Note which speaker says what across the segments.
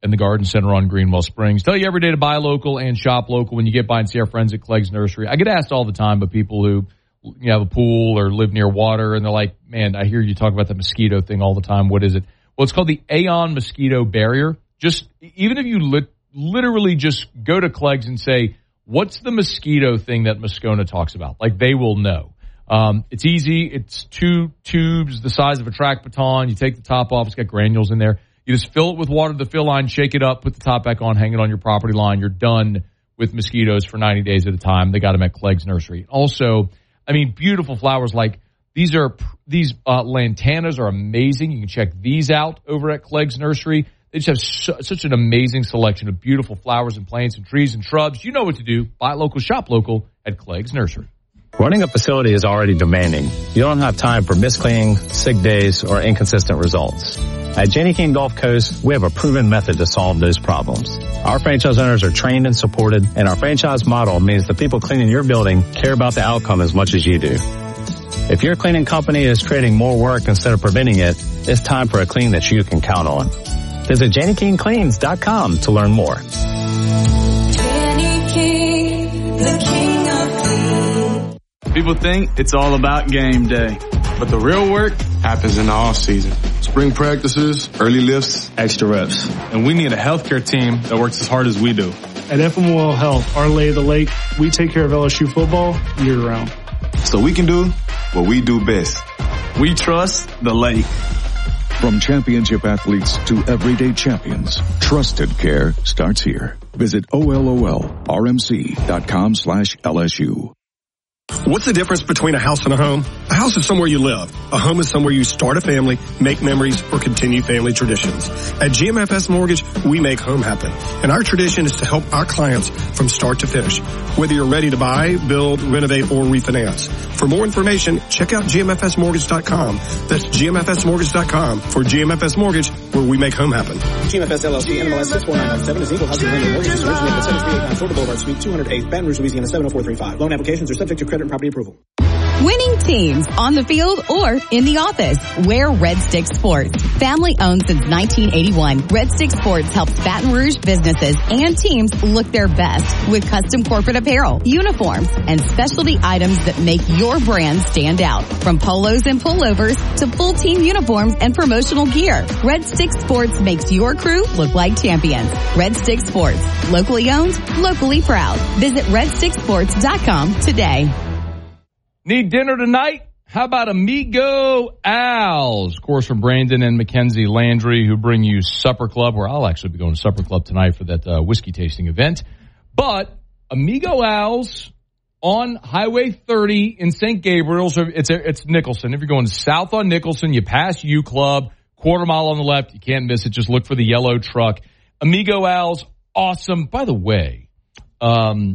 Speaker 1: in the Garden Center on Greenwell Springs. Tell you every day to buy local and shop local when you get by and see our friends at Clegg's Nursery. I get asked all the time by people who have a pool or live near water, and they're like, man, I hear you talk about the mosquito thing all the time. What is it? Well, it's called the Aeon Mosquito Barrier. Just even if you literally just go to Clegg's and say, what's the mosquito thing that Moscona talks about? Like, they will know. It's easy. It's 2 tubes the size of a track baton. You take the top off. It's got granules in there. You just fill it with water to the fill line, shake it up, put the top back on, hang it on your property line. You're done with mosquitoes for 90 days at a time. They got them at Clegg's Nursery. Also, I mean, beautiful flowers like these lantanas are amazing. You can check these out over at Clegg's Nursery. They just have such an amazing selection of beautiful flowers and plants and trees and shrubs. You know what to do. Buy local, shop local at Clegg's Nursery.
Speaker 2: Running a facility is already demanding. You don't have time for miscleaning, sick days, or inconsistent results. At Jenny King Gulf Coast, we have a proven method to solve those problems. Our franchise owners are trained and supported, and our franchise model means the people cleaning your building care about the outcome as much as you do. If your cleaning company is creating more work instead of preventing it, it's time for a clean that you can count on. Visit JennyKingCleans.com to learn more.
Speaker 3: Jenny King, the king of clean.
Speaker 4: People think it's all about game day, but the real work happens in the off season.
Speaker 5: Spring practices, early lifts,
Speaker 4: Extra reps. And we need a healthcare team that works as hard as we do.
Speaker 6: At FMOL Health, our lay of the lake, we take care of LSU football year round.
Speaker 5: so we can do what we do best.
Speaker 4: We trust the lake.
Speaker 7: From championship athletes to everyday champions, trusted care starts here. Visit OLOLRMC.com/LSU.
Speaker 8: What's the difference between a house and a home? A house is somewhere you live. A home is somewhere you start a family, make memories, or continue family traditions. At GMFS Mortgage, we make home happen. And our tradition is to help our clients from start to finish. Whether you're ready to buy, build, renovate, or refinance. For more information, check out GMFSmortgage.com. That's GMFSmortgage.com for GMFS Mortgage, where we make home happen.
Speaker 9: GMFS LLC, NMLS 64997 is equal housing lender mortgages originated at 7389 Florida Boulevard, Suite 208, Baton Rouge, Louisiana 70435. Loan applications are subject to credit and property approval.
Speaker 10: Winning teams on the field or in the office. Wear Red Stick Sports. Family owned since 1981, Red Stick Sports helps Baton Rouge businesses and teams look their best with custom corporate apparel, uniforms, and specialty items that make your brand stand out. From polos and pullovers to full team uniforms and promotional gear, Red Stick Sports makes your crew look like champions. Red Stick Sports. Locally owned, locally proud. Visit redsticksports.com today.
Speaker 1: Need dinner tonight? How about Amigo Al's? Of course, from Brandon and Mackenzie Landry, who bring you Supper Club, where I'll actually be going to Supper Club tonight for that whiskey tasting event. But Amigo Al's on Highway 30 in St. Gabriel. So it's Nicholson. If you're going south on Nicholson, you pass U Club, quarter mile on the left. You can't miss it. Just look for the yellow truck. Amigo Al's, awesome. By the way, and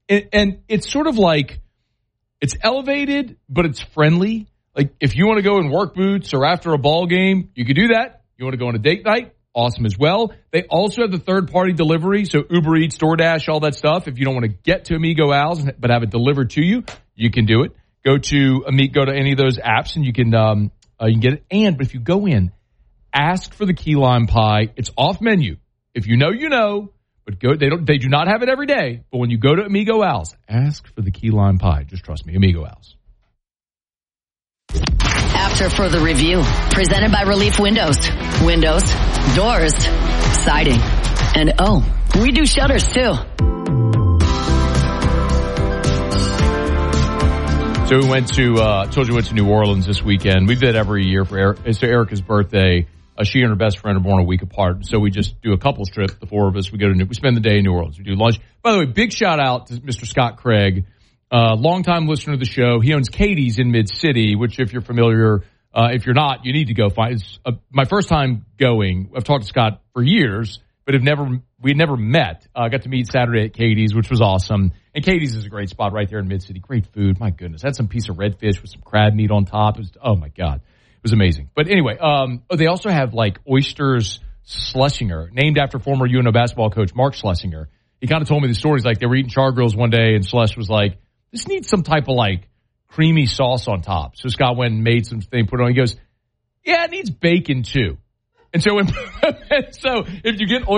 Speaker 1: it's sort of like, it's elevated, but it's friendly. Like, if you want to go in work boots or after a ball game, you can do that. You want to go on a date night? Awesome as well. They also have the third-party delivery, so Uber Eats, DoorDash, all that stuff. If you don't want to get to Amigo Al's but have it delivered to you, you can do it. Go to any of those apps and you can get it. But if you go in, ask for the key lime pie. It's off menu. If you know, you know. But they do not have it every day. But when you go to Amigo Al's, ask for the key lime pie. Just trust me, Amigo Al's.
Speaker 11: After further review, presented by Relief Windows. Windows, doors, siding, and we do shutters too.
Speaker 1: So we went to New Orleans this weekend. We did every year for Erica's birthday. She and her best friend are born a week apart, so we just do a couples trip. The four of us, we spend the day in New Orleans. We do lunch. By the way, big shout out to Mr. Scott Craig, longtime listener of the show. He owns Katie's in Mid-City, which, if you're familiar, if you're not, you need to go find. It's my first time going. I've talked to Scott for years, but we'd never met. I got to meet Saturday at Katie's, which was awesome. And Katie's is a great spot right there in Mid-City. Great food, my goodness. Had some piece of redfish with some crab meat on top. It was, oh my God. It was amazing. But anyway, they also have like Oysters Schlesinger, named after former UNO basketball coach Mark Schlesinger. He kind of told me the stories, like they were eating char grills one day and Schlesh was like, this needs some type of like creamy sauce on top. So Scott went and made some thing, put it on. He goes, yeah, it needs bacon too. And so if you get